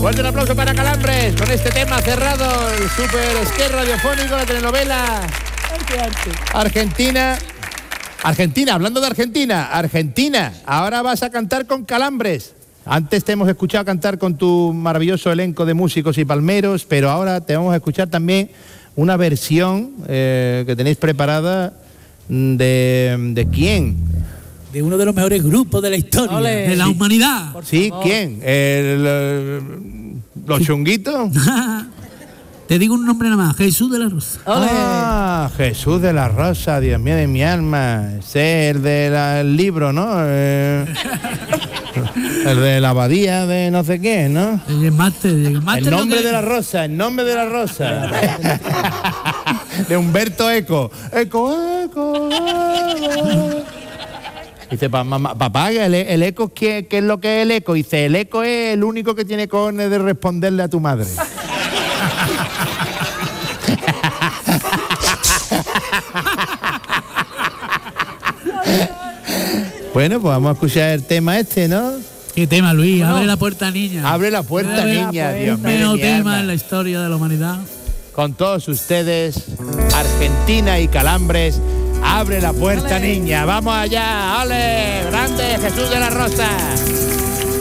Fuerte el aplauso para Calambres, con este tema cerrado, el super esquer radiofónico, la telenovela Argentina. Argentina, hablando de Argentina, ahora vas a cantar con Calambres. Antes te hemos escuchado cantar con tu maravilloso elenco de músicos y palmeros, pero ahora te vamos a escuchar también una versión que tenéis preparada de ¿quién? De uno de los mejores grupos de la historia. ¡Ole! De la humanidad. Sí, favor. ¿Quién? ¿Los Chunguitos? Te digo un nombre nada más, Jesús de la Rosa. ¡Ole! Ah, Jesús de la Rosa, Dios mío de mi alma. Ese es el del libro, ¿no? El de la abadía de no sé qué, ¿no? El máster el nombre de la rosa, el nombre de la rosa. De Humberto Eco. Eco. Dice, papá, el eco, ¿qué es lo que es el eco? Dice, el eco es el único que tiene cojones de responderle a tu madre. Bueno, pues vamos a escuchar el tema este, ¿no? ¿Qué tema, Luis? Bueno, abre la puerta, niña. Abre la puerta, niña, Dios mío. El mejor tema en la historia de la humanidad. Con todos ustedes, Argentina y Calambres, abre la puerta, niña. Vamos allá, ¡ole! ¡Grande Jesús de la Rosa!